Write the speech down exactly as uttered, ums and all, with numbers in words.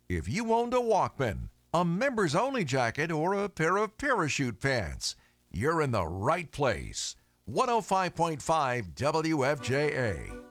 If you owned a Walkman, a members only jacket, or a pair of parachute pants, you're in the right place. one oh five point five W F J A.